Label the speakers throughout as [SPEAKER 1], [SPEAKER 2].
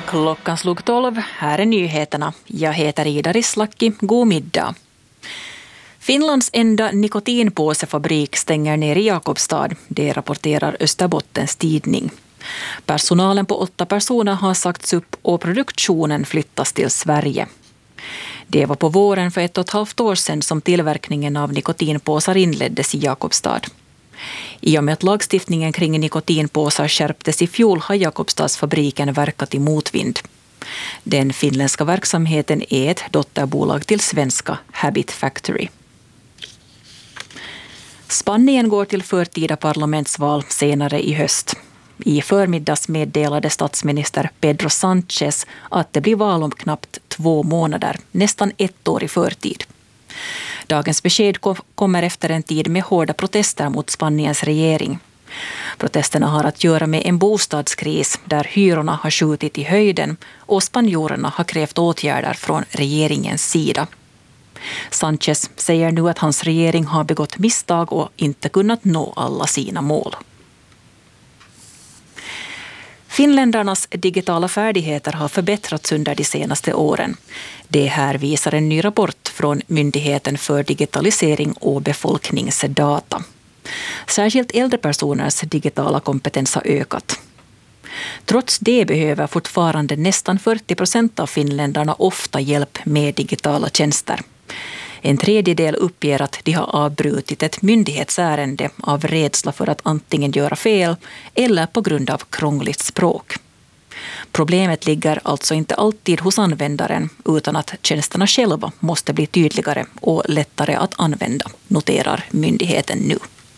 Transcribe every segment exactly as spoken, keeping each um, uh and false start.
[SPEAKER 1] Klockan slog tolv, här är nyheterna. Jag heter Ida Rislaki, god middag. Finlands enda nikotinpåsefabrik stänger ner i Jakobstad, det rapporterar Österbottens tidning. Personalen på åtta personer har sagts upp och produktionen flyttas till Sverige. Det var på våren för ett och ett halvt år sedan som tillverkningen av nikotinpåsar inleddes i Jakobstad. I och med att lagstiftningen kring nikotinpåsar skärptes i fjol har Jakobstadsfabriken verkat i motvind. Den finländska verksamheten är ett dotterbolag till svenska Habit Factory. Spanien går till förtida parlamentsval senare i höst. I förmiddags meddelade statsminister Pedro Sánchez att det blir val om knappt två månader, nästan ett år i förtid. Dagens besked kommer efter en tid med hårda protester mot Spaniens regering. Protesterna har att göra med en bostadskris där hyrorna har skjutit i höjden och spanjorerna har krävt åtgärder från regeringens sida. Sánchez säger nu att hans regering har begått misstag och inte kunnat nå alla sina mål. Finländarnas digitala färdigheter har förbättrats under de senaste åren. Det här visar en ny rapport från Myndigheten för digitalisering och befolkningsdata. Särskilt äldre personers digitala kompetens har ökat. Trots det behöver fortfarande nästan fyrtio procent av finländarna ofta hjälp med digitala tjänster. En tredjedel uppger att de har avbrutit ett myndighetsärende av rädsla för att antingen göra fel eller på grund av krångligt språk. Problemet ligger alltså inte alltid hos användaren utan att tjänsterna själva måste bli tydligare och lättare att använda, noterar myndigheten nu.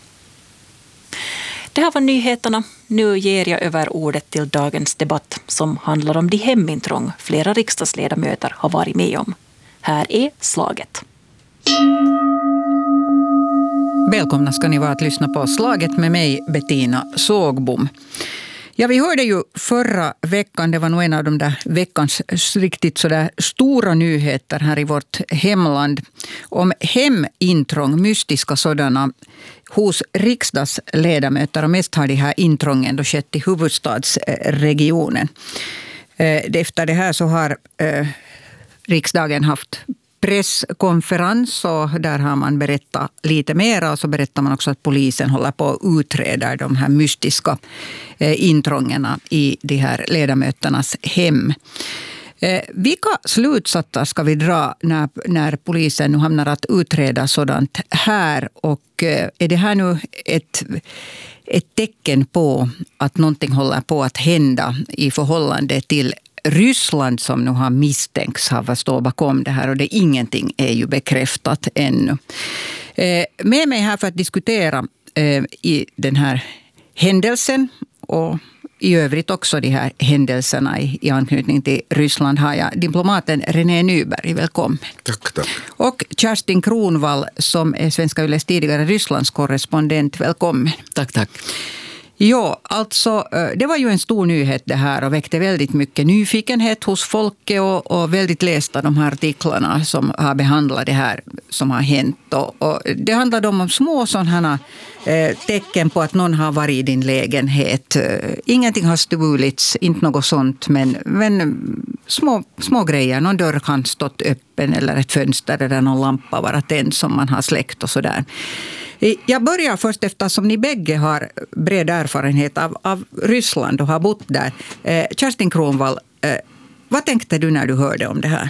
[SPEAKER 1] Det här var nyheterna. Nu ger jag över ordet till dagens debatt som handlar om de hemintrång flera riksdagsledamöter har varit med om. Här är slaget.
[SPEAKER 2] Välkomna ska ni vara att lyssna på Slaget med mig, Bettina Sågbom. Ja, vi hörde ju förra veckan, det var nog en av de där veckans riktigt sådär stora nyheter här i vårt hemland om hemintrång, mystiska sådana, hos riksdagsledamöter. Och mest har de här intrången då skett i huvudstadsregionen. Efter det här så har eh, riksdagen haft presskonferens och där har man berättat lite mer och så berättar man också att polisen håller på att utreda de här mystiska eh, intrångerna i de här ledamöternas hem. Eh, vilka slutsatser ska vi dra när, när polisen nu hamnar att utreda sådant här och eh, är det här nu ett, ett tecken på att någonting håller på att hända i förhållande till Ryssland som nu har misstänks ha stått bakom det här och det ingenting är ju bekräftat ännu. Eh, med mig här för att diskutera eh, i den här händelsen och i övrigt också de här händelserna i, i anknytning till Ryssland har jag diplomaten René Nyberg, välkommen.
[SPEAKER 3] Tack, tack.
[SPEAKER 2] Och Kerstin Kronvall som är Svenska Yles tidigare Rysslands korrespondent, välkommen.
[SPEAKER 4] Tack, tack.
[SPEAKER 2] Ja, alltså det var ju en stor nyhet det här och väckte väldigt mycket nyfikenhet hos folket och, och väldigt lästa de här artiklarna som har behandlat det här som har hänt. Och, och det handlade om små sådana eh, tecken på att någon har varit i din lägenhet. Ingenting har stulits, inte något sånt, men, men små, små grejer. Någon dörr kan stått öppen eller ett fönster eller någon lampa vara tänd som man har släckt och sådär. Jag börjar först eftersom ni bägge har bred erfarenhet av, av Ryssland och har bott där. Eh, Kerstin Kronvall, eh, vad tänkte du när du hörde om det här?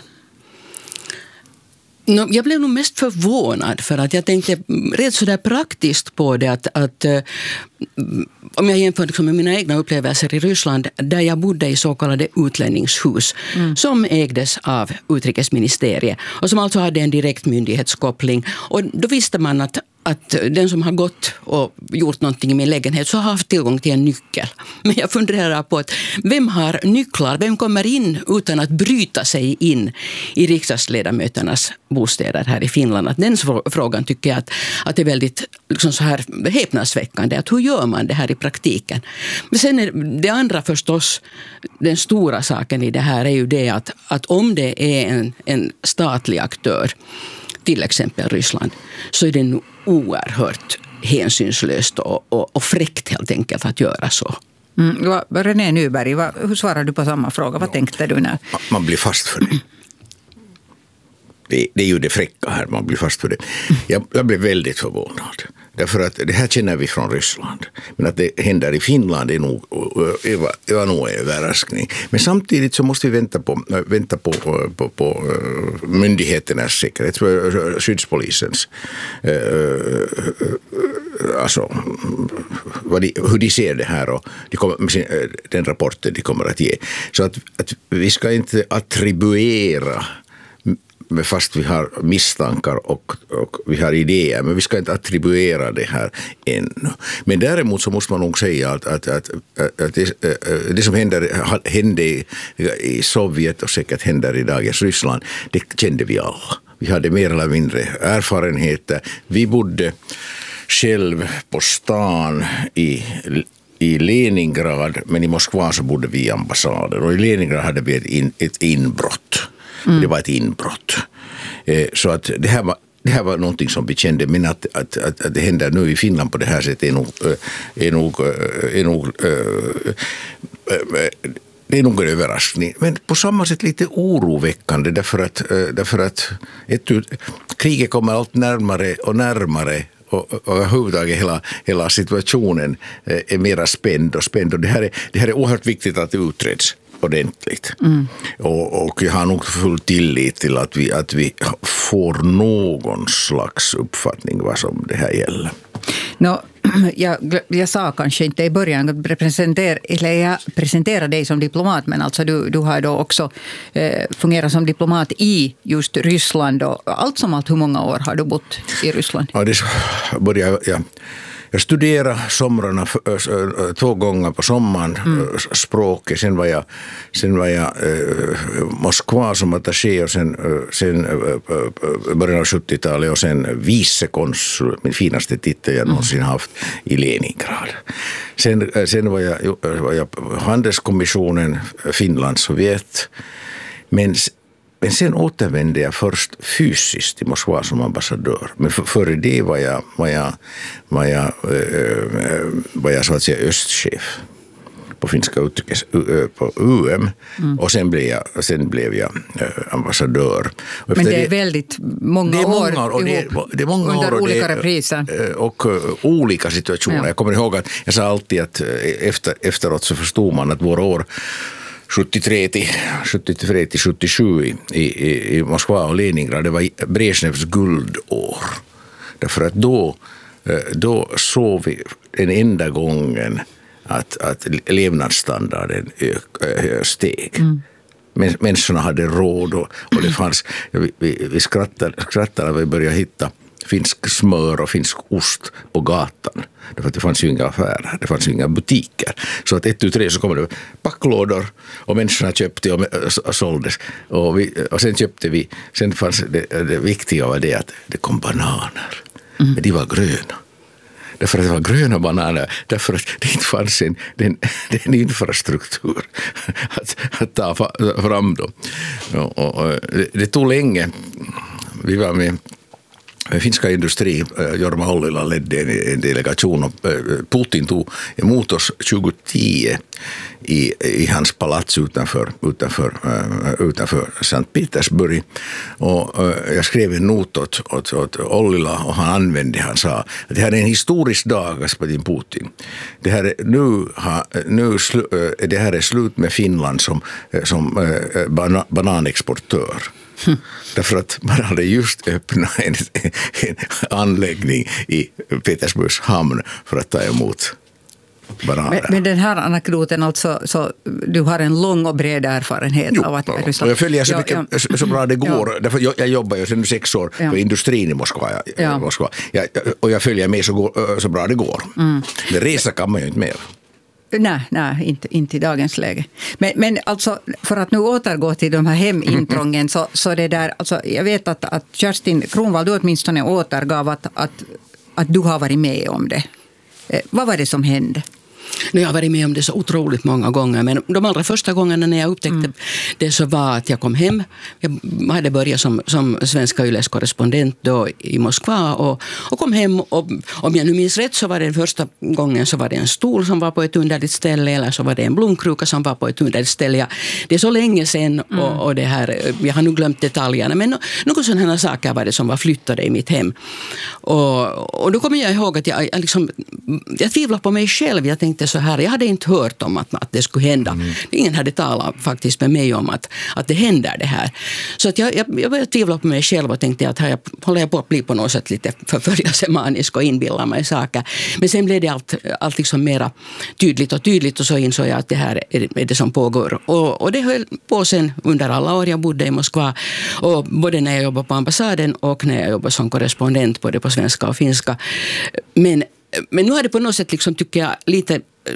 [SPEAKER 4] No, jag blev nog mest förvånad för att jag tänkte rätt så där praktiskt på det att, att om jag jämför liksom med mina egna upplevelser i Ryssland där jag bodde i så kallade utlänningshus mm. som ägdes av utrikesministeriet och som alltså hade en direkt myndighetskoppling och då visste man att att den som har gått och gjort någonting i min lägenhet så har haft tillgång till en nyckel. Men jag funderar på att vem har nycklar? Vem kommer in utan att bryta sig in i riksdagsledamöternas bostäder här i Finland? Att den frågan tycker jag att, att det är väldigt liksom så här häpnadsväckande. Att hur gör man det här i praktiken? Men sen är det andra förstås, den stora saken i det här är ju det att, att om det är en, en statlig aktör, till exempel Ryssland, så är det nog oerhört hänsynslöst och, och, och fräckt helt enkelt att göra så.
[SPEAKER 2] Mm, va, René Nyberg, va, hur svarar du på samma fråga? Vad ja. tänkte du när?
[SPEAKER 3] Man blir fast för det. det. Det är ju det fräcka här, man blir fast för det. Jag, jag blev väldigt förvånad. Därför att det här känner vi från Ryssland. Men att det händer i Finland är nog, är, var, var nog en överraskning. Men samtidigt så måste vi vänta på, vänta på, på, på myndigheternas säkerhet, skyddspolisens äh, alltså vad de, hur de ser det här och de kommer, den rapporten de kommer att ge. Så att, att vi ska inte attribuera, fast vi har misstankar och, och vi har idéer, men vi ska inte attribuera det här ännu. Men däremot så måste man nog säga att, att, att, att det, det som händer, hände i, i Sovjet och säkert händer i dagens Ryssland, det kände vi alla. Vi hade mer eller mindre erfarenheter. Vi bodde själv på stan i i Leningrad, men i Moskva så bodde vi i ambassaden. Och i Leningrad hade vi ett, in, ett inbrott. Mm. Det var ett inbrott. Eh, så att det här var Det här var någonting som vi kände, men att, att, att, att det händer nu i Finland på det här sättet är nog, är nog, är nog, det är nog en överraskning. Men på samma sätt lite oroväckande därför att, därför att ett, kriget kommer allt närmare och närmare. Och, och överhuvudtaget hela, hela situationen är mera spänd och spänd. Och det här är, det här är oerhört viktigt att det utreds ordentligt. Mm. Och, och jag har nog full tillit till att vi, att vi får någon slags uppfattning vad som det här gäller.
[SPEAKER 2] No, jag, jag sa kanske inte i början att representera, eller jag presenterar dig som diplomat, men alltså du, du har då också eh, fungerat som diplomat i just Ryssland. Och allt som allt, hur många år har du bott i Ryssland? Ja, det
[SPEAKER 3] började jag... Jag studerade somrarna två gånger på sommaren, mm. språket. Sen var jag, sen var jag eh, Moskva som attaché och sen, sen eh, början av sjuttiotalet och sen vicekonsul, min finaste titel jag någonsin mm. haft, i Leningrad. Sen, sen var, jag, var jag på handelskommissionen Finland, Sovjet. Men Men sen återvände jag först fysiskt till Moskva som ambassadör. Men för, före det var jag, var jag, var jag, äh, var jag så att säga östchef på finska utrikes, på U M. Mm. Och sen blev jag, sen blev jag äh, ambassadör. Och
[SPEAKER 2] men det är det, väldigt många, det är många år,
[SPEAKER 3] år det, det är många
[SPEAKER 2] under
[SPEAKER 3] år och
[SPEAKER 2] olika
[SPEAKER 3] det,
[SPEAKER 2] repriser.
[SPEAKER 3] Och uh, olika situationer. Ja. Jag kommer ihåg att jag sa alltid att efter, efteråt så förstod man att våra år sjuttiotre till sjuttiosju i, i, i Moskva och Leningrad, det var Brezhnevs guldår. Därför att då, då såg vi den enda gången att, att levnadsstandarden steg. Mm. Men, människorna hade råd och, och det fanns, vi, vi, vi skrattade, skrattade när vi började hitta finsk smör och finsk ost på gatan. Därför att det fanns ju inga affärer, det fanns ju inga butiker. Så att ett, tu, tre så kommer det packlådor och människorna köpte och, och såldes. Och, vi, och sen köpte vi, sen fanns det, det viktiga var det att det kom bananer. Mm. Men de var gröna. Därför att det var gröna bananer, därför att det inte fanns en, den, den infrastruktur att, att ta fram dem. Och, och, och, det, det tog länge. Vi var med finska industri, Jorma Ollila ledde en delegation och Putin tog emot oss tjugohundratio i, i hans palats utanför, utanför, utanför Sankt Petersburg. Och jag skrev en not åt, åt, åt Ollila och han använde, han sa att det här är en historisk dag, господин Putin. Det här är, nu, nu, det här är slut med Finland som, som bananexportör. Mm. Därför att man hade just öppnat en, en anläggning i Petersburgs hamn för att ta emot bananer.
[SPEAKER 2] Men, men den här anekdoten, alltså, så du har en lång och bred erfarenhet
[SPEAKER 3] jo,
[SPEAKER 2] av att
[SPEAKER 3] ja.
[SPEAKER 2] Ryssland...
[SPEAKER 3] Jag följer så, mycket, ja, ja. så bra det går. Ja. Därför jag, jag jobbar ju sedan sex år ja. för industrin i Moskva. Ja. Moskva. Jag, och jag följer med så, går, så bra det går. Mm. Men resa kan man ju inte mer.
[SPEAKER 2] Nej, nej inte, inte i dagens läge. Men, men alltså, för att nu återgå till de här hemintrången så, så det där, alltså, jag vet att, att Kerstin Kronwall, du åtminstone återgav att, att, att du har varit med om det. Eh, vad var det som hände?
[SPEAKER 4] Nu, jag har varit med om det så otroligt många gånger, men de allra första gångerna när jag upptäckte mm. det så var att jag kom hem. Jag hade börjat som, som svenska Yles korrespondent då i Moskva och, och kom hem, och om jag nu minns rätt så var det första gången så var det en stol som var på ett underligt ställe, eller så var det en blomkruka som var på ett underligt ställe. Ja, det är så länge sedan mm. och, och det här, jag har nu glömt detaljerna, men no, något sådana här saker var det som var flyttade i mitt hem. Och, och då kommer jag ihåg att jag, jag, liksom, jag tvivlade på mig själv. Jag tänkte så här, jag hade inte hört om att, att det skulle hända. Mm. Ingen hade talat faktiskt med mig om att, att det händer det här. Så att jag, jag, jag började tvivla på mig själv och tänkte att här jag, håller jag på att bli på något sätt lite förföljelsemanisk och inbilla mig saker. Men sen blev det allt, allt liksom mera tydligt och tydligt, och så insåg jag att det här är, är det som pågår. Och, och det höll på sen under alla år jag bodde i Moskva. Och både när jag jobbade på ambassaden och när jag jobbade som korrespondent både på svenska och finska. Men, men nu har det på något sätt liksom, tycker jag, lite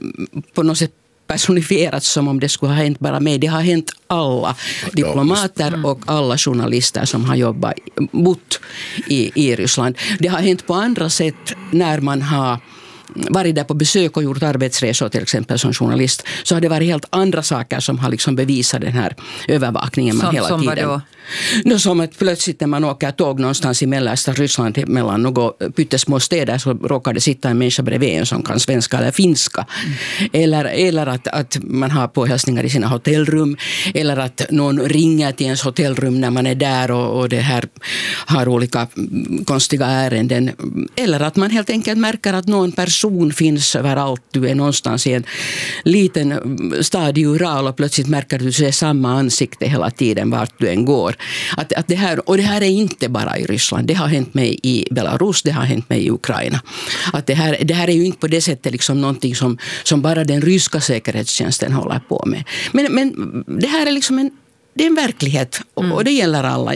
[SPEAKER 4] på något sätt personifierats som om det skulle ha hänt bara mig. Det har hänt alla diplomater och alla journalister som har jobbat, bott i, i Ryssland. Det har hänt på andra sätt när man har varit där på besök och gjort arbetsresor till exempel som journalist, så har det varit helt andra saker som har liksom bevisat den här övervakningen man som, hela tiden. Som no, som att plötsligt när man åker tåg någonstans i mellersta Ryssland mellan några pyttesmå städer så råkar det sitta en människa bredvid en som kan svenska eller finska. Mm. Eller, eller att, att man har påhälsningar i sina hotellrum, eller att någon ringer till ens hotellrum när man är där och, och det här har olika konstiga ärenden. Eller att man helt enkelt märker att någon person finns överallt. Du är någonstans i en liten stad i Ural och plötsligt märker du att du ser samma ansikte hela tiden vart du än går. Att, att det här, och det här är inte bara i Ryssland. Det har hänt mig i Belarus, det har hänt mig i Ukraina. Att det, här, det här är ju inte på det sättet liksom någonting som, som bara den ryska säkerhetstjänsten håller på med. Men, men det här är liksom en Det är en verklighet och, mm. och det gäller alla.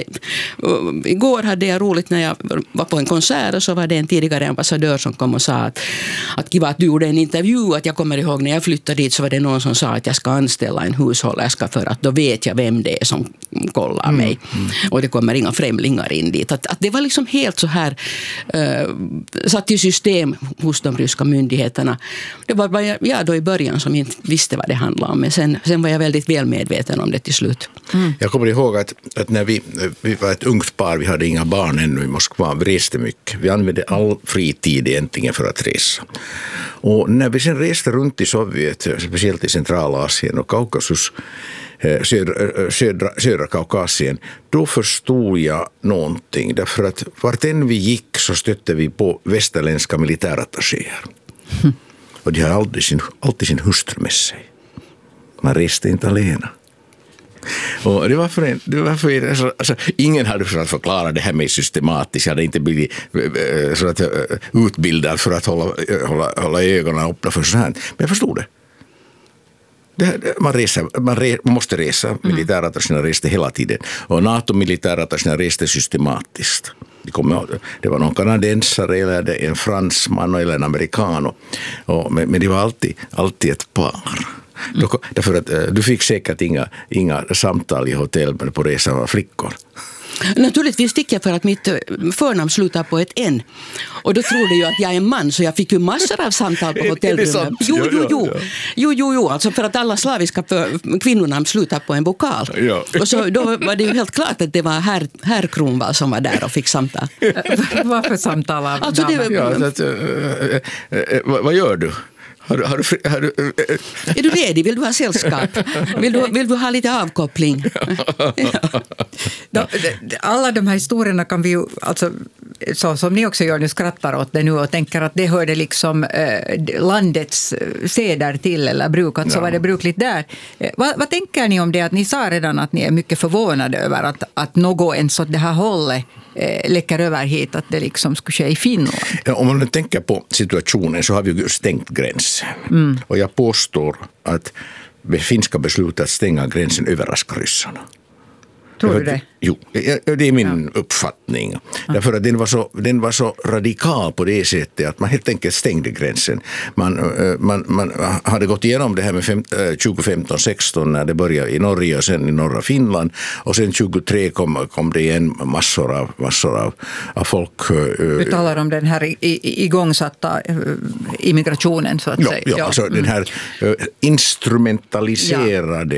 [SPEAKER 4] Och igår hade jag roligt när jag var på en konsert, och så var det en tidigare ambassadör som kom och sa att, att kiva att du gjorde en intervju, att jag kommer ihåg när jag flyttade dit så var det någon som sa att jag ska anställa en hushållerska för att då vet jag vem det är som kollar mm. mig. Mm. Och det kommer inga främlingar in dit. Att, att det var liksom helt så här uh, satt i system hos de ryska myndigheterna. Det var bara jag då i början som inte visste vad det handlade om, men sen, sen var jag väldigt väl medveten om det till slut.
[SPEAKER 3] Mm. Jag kommer ihåg att, att när vi, vi var ett ungt par, vi hade inga barn ännu i Moskva, vi reste mycket. Vi använde all fritid egentligen för att resa. Och när vi sen reste runt i Sovjet, speciellt i Centralasien och Kaukasus, södra, södra, södra Kaukasien, då förstod jag någonting. Därför att vartän vi gick så stötte vi på västerländska militärattachéer. Mm. Och de har alltid sin, alltid sin hustru med sig. Man reste inte alena. Och det var för en, det var för en, alltså, alltså, ingen hade för att förklara det här med systematiskt. Jag hade inte blivit så att, utbildad för att hålla, hålla, hålla ögonen öppna för sånt här. Men jag förstod det. det man, reser, man, re, man måste resa. Militärattachéerna reste hela tiden. Och NATO-militärattachéerna reste systematiskt. Det, kom, det var någon kanadensare eller en fransman eller en amerikan. Och, men, men det var alltid, alltid ett par. Mm. Därför att du fick säkert inga, inga samtal i hotell men på resan av flickor.
[SPEAKER 4] Naturligtvis fick jag för att mitt förnamn slutar på ett N. Och då trodde jag att jag är en man, så jag fick ju massor av samtal på hotellrummet. Jo, jo, jo. Jo, jo, jo. Alltså för att alla slaviska kvinnorna slutar på en vokal. Ja. Och så då var det ju helt klart att det var herr, herr Kronvall som var där och fick samtal.
[SPEAKER 2] Varför samtal av
[SPEAKER 4] alltså det var,
[SPEAKER 3] ja, att, äh, äh, vad, vad gör du? Har du, har du, har du,
[SPEAKER 4] äh. Är du ledig? Vill du ha sällskap? Vill du, vill du ha lite avkoppling?
[SPEAKER 2] Ja. Då, alla de här historierna kan vi ju, alltså, så som ni också gör nu, skrattar åt det nu och tänker att det hörde liksom eh, landets seder till eller bruk, att så ja. Var det brukligt där. Eh, vad, vad tänker ni om det, att ni sa redan att ni är mycket förvånade över att, att något ens åt det här hållet eh, läcker över hit, att det liksom skulle ske i Finland?
[SPEAKER 3] Ja, om man tänker på situationen så har vi ju stängt gränsen. Mm. Och jag påstår att det finska beslutet att stänga gränsen överraskar ryssarna.
[SPEAKER 2] Tror du det?
[SPEAKER 3] Jo, det är min ja. uppfattning. Ja. Därför att den var, så, den var så radikal på det sättet att man helt enkelt stängde gränsen. Man, man, man hade gått igenom det här med fem, tjugofemton sexton när det började i Norge och sen i norra Finland. Och sen tjugotre kom, kom det igen massor av, massor av, av folk.
[SPEAKER 2] Du talar om den här igångsatta immigrationen så att
[SPEAKER 3] ja,
[SPEAKER 2] säga.
[SPEAKER 3] Ja, ja. Alltså mm. den här instrumentaliserade